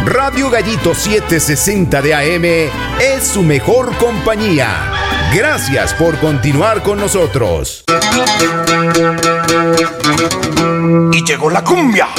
Radio Gallito 760 de AM es su mejor compañía. Gracias por continuar con nosotros. Y llegó la cumbia.